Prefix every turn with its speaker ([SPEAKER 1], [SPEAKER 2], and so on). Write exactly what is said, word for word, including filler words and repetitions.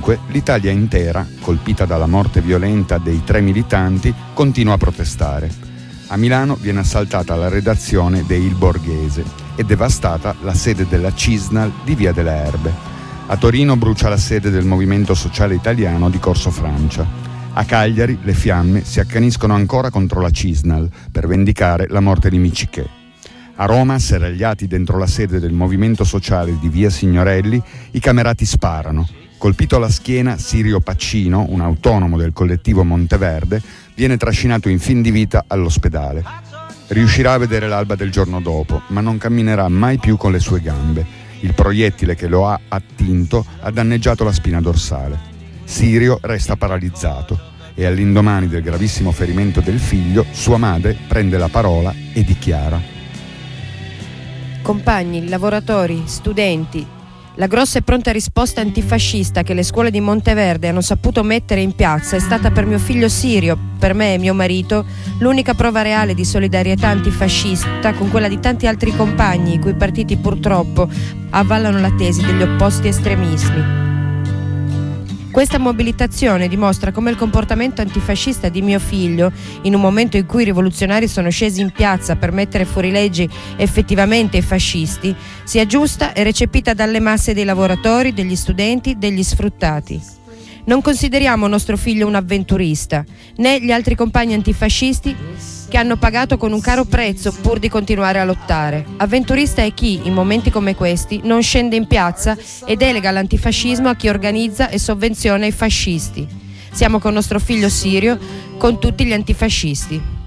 [SPEAKER 1] Comunque, l'Italia intera, colpita dalla morte violenta dei tre militanti, continua a protestare. A Milano viene assaltata la redazione de Il Borghese e devastata la sede della Cisnal di Via delle Erbe. A Torino brucia la sede del Movimento Sociale Italiano di Corso Francia. A Cagliari le fiamme si accaniscono ancora contro la Cisnal per vendicare la morte di Miccichè. A Roma, serragliati dentro la sede del Movimento Sociale di Via Signorelli, i camerati sparano. Colpito alla schiena, Sirio Pacino, un autonomo del collettivo Monteverde, viene trascinato in fin di vita all'ospedale. Riuscirà a vedere l'alba del giorno dopo, ma non camminerà mai più con le sue gambe. Il proiettile che lo ha attinto ha danneggiato la spina dorsale. Sirio resta paralizzato e all'indomani del gravissimo ferimento del figlio, sua madre prende la parola e dichiara:
[SPEAKER 2] compagni, lavoratori, studenti, la grossa e pronta risposta antifascista che le scuole di Monteverde hanno saputo mettere in piazza è stata per mio figlio Sirio, per me e mio marito, l'unica prova reale di solidarietà antifascista con quella di tanti altri compagni i cui partiti purtroppo avvallano la tesi degli opposti estremismi. Questa mobilitazione dimostra come il comportamento antifascista di mio figlio, in un momento in cui i rivoluzionari sono scesi in piazza per mettere fuori leggi effettivamente fascisti, sia giusta e recepita dalle masse dei lavoratori, degli studenti, degli sfruttati. Non consideriamo nostro figlio un avventurista, né gli altri compagni antifascisti che hanno pagato con un caro prezzo pur di continuare a lottare. Avventurista è chi, in momenti come questi, non scende in piazza e delega l'antifascismo a chi organizza e sovvenziona i fascisti. Siamo con nostro figlio Sirio, con tutti gli antifascisti.